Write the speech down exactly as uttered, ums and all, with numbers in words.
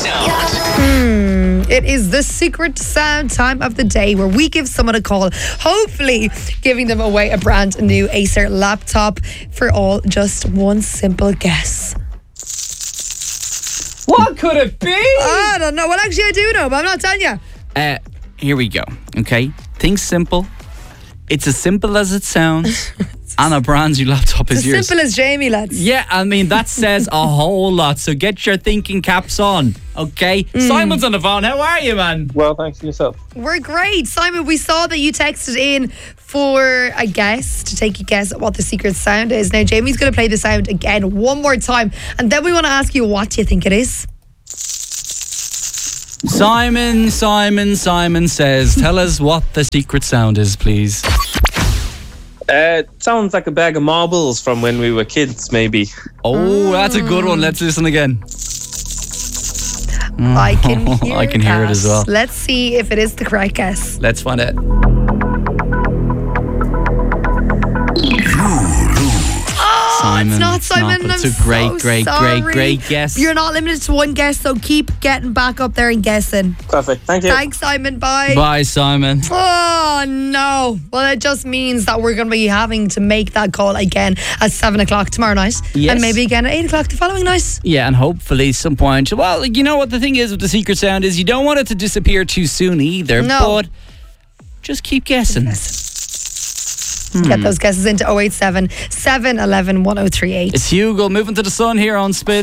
Sound. It is the secret sound time of the day where we give someone a call, hopefully giving them away a brand new Acer laptop for all just one simple guess. What could it be? I don't know. Well, actually, I do know, but I'm not telling you. Uh, here we go. Okay, think simple. It's as simple as it sounds. And a brand new laptop is As yours. simple as Jamie, lads. Yeah, I mean, that says a whole lot. So get your thinking caps on, okay? Mm. Simon's on the phone. How are you, man? Well, thanks to yourself. We're great. Simon, we saw that you texted in for a guess, to take a guess at what the secret sound is. Now, Jamie's going to play the sound again one more time, and then we want to ask you, what do you think it is? Simon, Simon, Simon says, tell us what the secret sound is, please. Uh, it sounds like a bag of marbles from when we were kids, maybe. Oh, that's a good one. Let's listen again. I can hear I can hear it that. as well. Let's see if it is the correct guess. Let's find out. Oh, Simon, it's not it's Simon. not, but I'm it's a great, so great, sorry. great, great guess. You're not limited to one guess, so keep getting back up there and guessing. Perfect. Thank you. Thanks, Simon. Bye. Bye, Simon. Oh, no. Well, it just means that we're going to be having to make that call again at seven o'clock tomorrow night. Yes. And maybe again at eight o'clock the following night. Yeah, and hopefully some point. Well, you know what the thing is with the secret sound is you don't want it to disappear too soon either. No. But just keep guessing. Get those guesses into oh eight seven, seven one one, one oh three eight. It's Hugo moving to the sun here on Spin.